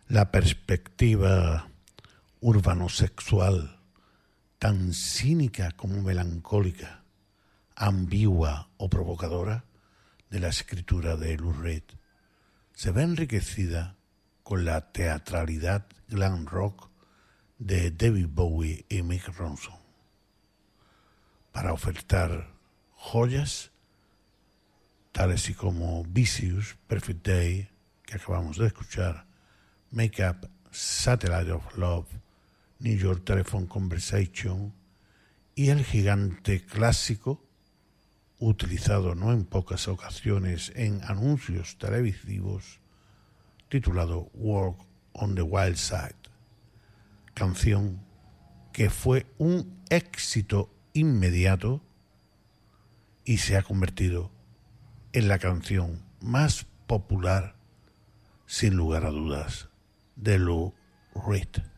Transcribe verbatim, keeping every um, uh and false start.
La perspectiva urbanosexual, tan cínica como melancólica, ambigua o provocadora, de la escritura de Lou Reed, se ve enriquecida con la teatralidad glam rock de David Bowie y Mick Ronson, para ofertar joyas tales y como Vicious, Perfect Day, que acabamos de escuchar, Make Up, Satellite of Love, New York Telephone Conversation y el gigante clásico, utilizado no en pocas ocasiones en anuncios televisivos, titulado Walk on the Wild Side, canción que fue un éxito inmediato y se ha convertido en la canción más popular, sin lugar a dudas, de Lou Reed.